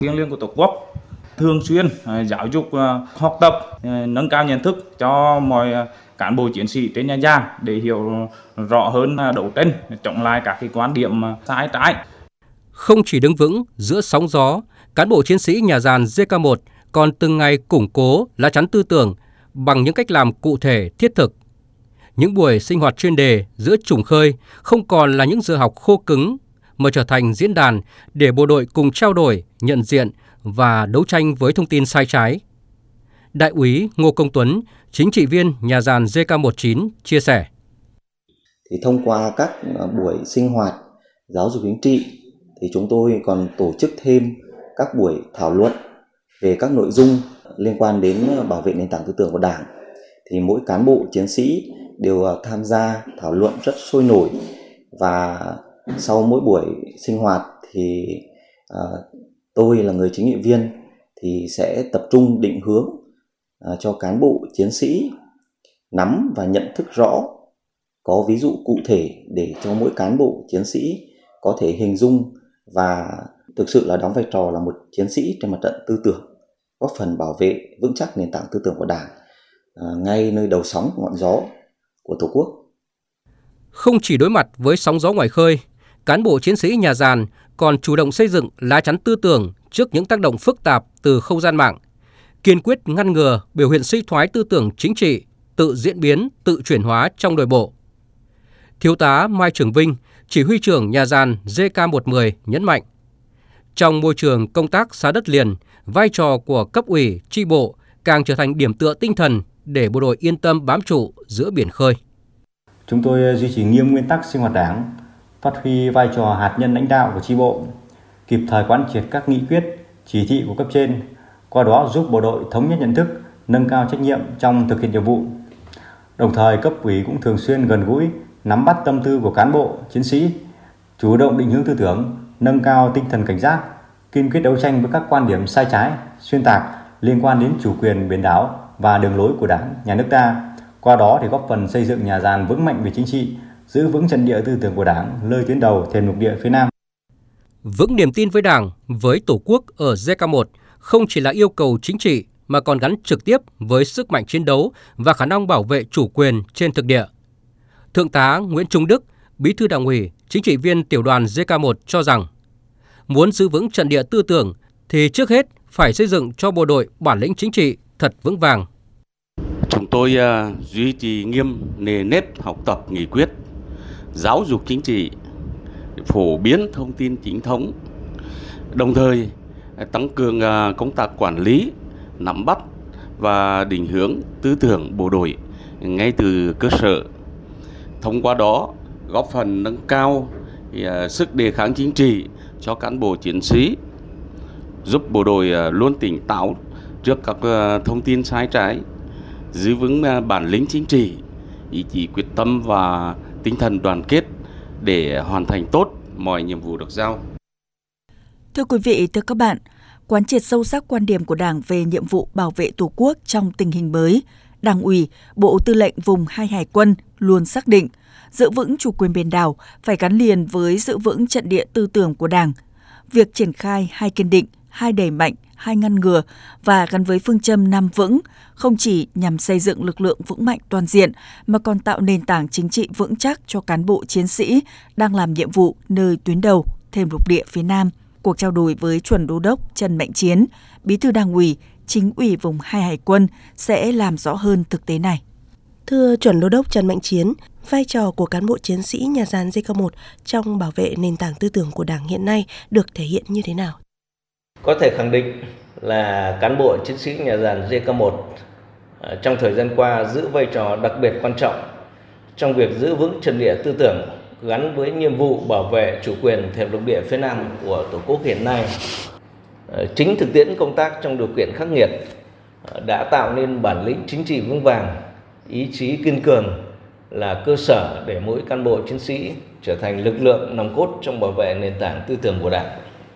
thiêng liêng của Tổ quốc, thường xuyên giáo dục, học tập, nâng cao nhận thức cho mọi cán bộ chiến sĩ trên nhà giàn để hiểu rõ hơn, đấu tranh chống lại các cái quan điểm sai trái. Không chỉ đứng vững giữa sóng gió, cán bộ chiến sĩ nhà giàn JK1 còn từng ngày củng cố lá chắn tư tưởng bằng những cách làm cụ thể, thiết thực. Những buổi sinh hoạt chuyên đề giữa chủng khơi không còn là những giờ học khô cứng mà trở thành diễn đàn để bộ đội cùng trao đổi, nhận diện và đấu tranh với thông tin sai trái. Đại úy Ngô Công Tuấn, chính trị viên nhà giàn JK19 chia sẻ. Thì thông qua các buổi sinh hoạt giáo dục chính trị thì chúng tôi còn tổ chức thêm các buổi thảo luận về các nội dung liên quan đến bảo vệ nền tảng tư tưởng của Đảng. Thì mỗi cán bộ chiến sĩ đều tham gia thảo luận rất sôi nổi, và sau mỗi buổi sinh hoạt thì tôi là người chính trị viên thì sẽ tập trung định hướng cho cán bộ chiến sĩ nắm và nhận thức rõ, có ví dụ cụ thể để cho mỗi cán bộ chiến sĩ có thể hình dung và thực sự là đóng vai trò là một chiến sĩ trên mặt trận tư tưởng, góp phần bảo vệ vững chắc nền tảng tư tưởng của Đảng ngay nơi đầu sóng ngọn gió của Tổ quốc. Không chỉ đối mặt với sóng gió ngoài khơi, cán bộ chiến sĩ nhà giàn còn chủ động xây dựng lá chắn tư tưởng trước những tác động phức tạp từ không gian mạng, kiên quyết ngăn ngừa biểu hiện suy thoái tư tưởng chính trị, tự diễn biến, tự chuyển hóa trong nội bộ. Thiếu tá Mai Trường Vinh, chỉ huy trưởng nhà giàn JK110 nhấn mạnh, trong môi trường công tác xã đất liền, vai trò của cấp ủy, chi bộ càng trở thành điểm tựa tinh thần để bộ đội yên tâm bám trụ giữa biển khơi. Chúng tôi duy trì nghiêm nguyên tắc sinh hoạt Đảng, phát huy vai trò hạt nhân lãnh đạo của chi bộ, kịp thời quán triệt các nghị quyết, chỉ thị của cấp trên, qua đó giúp bộ đội thống nhất nhận thức, nâng cao trách nhiệm trong thực hiện nhiệm vụ. Đồng thời, cấp ủy cũng thường xuyên gần gũi, nắm bắt tâm tư của cán bộ, chiến sĩ, chủ động định hướng tư tưởng, nâng cao tinh thần cảnh giác, kiên quyết đấu tranh với các quan điểm sai trái, xuyên tạc liên quan đến chủ quyền biển đảo và đường lối của Đảng, nhà nước ta. Qua đó thì góp phần xây dựng nhà giàn vững mạnh về chính trị, giữ vững trận địa tư tưởng của Đảng, nơi tuyến đầu thềm lục địa phía Nam. Vững niềm tin với Đảng, với Tổ quốc ở JK1 không chỉ là yêu cầu chính trị mà còn gắn trực tiếp với sức mạnh chiến đấu và khả năng bảo vệ chủ quyền trên thực địa. Thượng tá Nguyễn Trung Đức, Bí thư Đảng ủy, chính trị viên tiểu đoàn JK1 cho rằng, muốn giữ vững trận địa tư tưởng thì trước hết phải xây dựng cho bộ đội bản lĩnh chính trị thật vững vàng. Chúng tôi duy trì nghiêm nề nếp học tập nghị quyết, giáo dục chính trị, phổ biến thông tin chính thống, đồng thời tăng cường công tác quản lý, nắm bắt và định hướng tư tưởng bộ đội ngay từ cơ sở. Thông qua đó góp phần nâng cao sức đề kháng chính trị cho cán bộ chiến sĩ, giúp bộ đội luôn tỉnh táo trước các thông tin sai trái, giữ vững bản lĩnh chính trị, ý chí quyết tâm và tinh thần đoàn kết để hoàn thành tốt mọi nhiệm vụ được giao. Thưa quý vị, thưa các bạn, quán triệt sâu sắc quan điểm của Đảng về nhiệm vụ bảo vệ Tổ quốc trong tình hình mới, Đảng ủy, Bộ Tư lệnh Vùng 2 Hải quân luôn xác định giữ vững chủ quyền biển đảo phải gắn liền với giữ vững trận địa tư tưởng của Đảng. Việc triển khai 2 kiên định, 2 đẩy mạnh, 2 ngăn ngừa và gắn với phương châm 5 vững không chỉ nhằm xây dựng lực lượng vững mạnh toàn diện mà còn tạo nền tảng chính trị vững chắc cho cán bộ chiến sĩ đang làm nhiệm vụ nơi tuyến đầu, thềm lục địa phía Nam. Cuộc trao đổi với chuẩn đô đốc Trần Mạnh Chiến, Bí thư Đảng ủy, Chính ủy Vùng 2 Hải quân sẽ làm rõ hơn thực tế này. Thưa chuẩn đô đốc Trần Mạnh Chiến, vai trò của cán bộ chiến sĩ nhà giàn JK1 trong bảo vệ nền tảng tư tưởng của Đảng hiện nay được thể hiện như thế nào? Có thể khẳng định là cán bộ chiến sĩ nhà giàn JK1 trong thời gian qua giữ vai trò đặc biệt quan trọng trong việc giữ vững trận địa tư tưởng gắn với nhiệm vụ bảo vệ chủ quyền thềm lục địa phía Nam của Tổ quốc hiện nay. Chính thực tiễn công tác trong điều kiện khắc nghiệt đã tạo nên bản lĩnh chính trị vững vàng, ý chí kiên cường là cơ sở để mỗi cán bộ chiến sĩ trở thành lực lượng nòng cốt trong bảo vệ nền tảng tư tưởng của Đảng.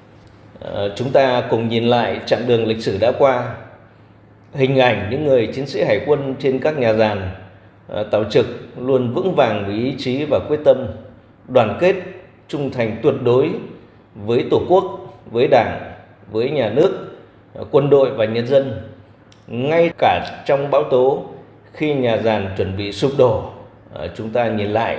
Chúng ta cùng nhìn lại chặng đường lịch sử đã qua, hình ảnh những người chiến sĩ hải quân trên các nhà giàn tàu trực luôn vững vàng với ý chí và quyết tâm, đoàn kết, trung thành tuyệt đối với Tổ quốc, với Đảng với nhà nước, quân đội và nhân dân. Ngay cả trong bão tố, khi nhà giàn chuẩn bị sụp đổ, chúng ta nhìn lại